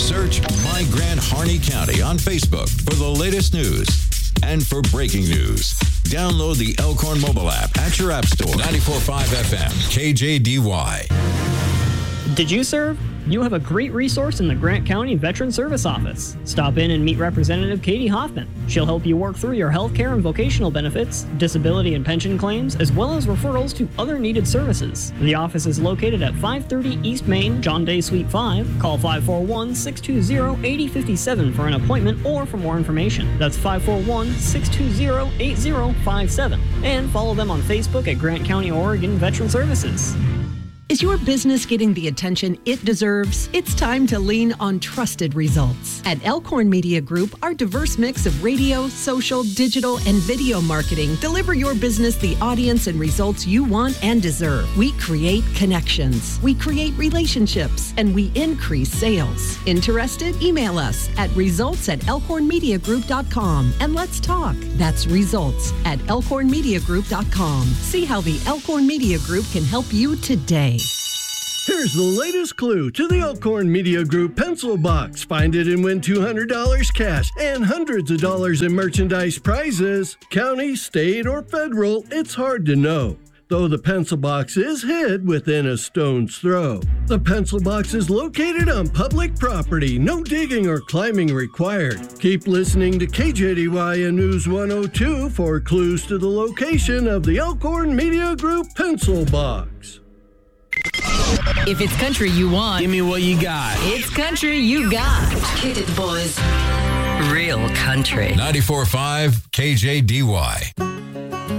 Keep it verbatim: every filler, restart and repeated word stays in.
Search My Grant Harney County on Facebook for the latest news. And for breaking news, download the Elkhorn mobile app at your app store. ninety-four point five F M, K J D Y. Did you serve? You have a great resource in the Grant County Veteran Service Office. Stop in and meet Representative Katie Hoffman. She'll help you work through your health care and vocational benefits, disability and pension claims, as well as referrals to other needed services. The office is located at five thirty East Main, John Day Suite five. Call five four one, six two zero, eight zero five seven for an appointment or for more information. That's five four one, six two zero, eight zero five seven. And follow them on Facebook at Grant County, Oregon Veteran Services. Is your business getting the attention it deserves? It's time to lean on trusted results. At Elkhorn Media Group, our diverse mix of radio, social, digital, and video marketing deliver your business the audience and results you want and deserve. We create connections, we create relationships, and we increase sales. Interested? Email us at results at elkhorn media group dot com and let's talk. That's results at elkhorn media group dot com. See how the Elkhorn Media Group can help you today. Here's the latest clue to the Elkhorn Media Group Pencil Box. Find it and win two hundred dollars cash and hundreds of dollars in merchandise prizes. County, state, or federal, it's hard to know, though the pencil box is hid within a stone's throw. The pencil box is located on public property. No digging or climbing required. Keep listening to K J D Y and News one oh two for clues to the location of the Elkhorn Media Group Pencil Box. If it's country you want, give me what you got. It's country you got. Hit it, boys. Real country. ninety-four point five K J D Y.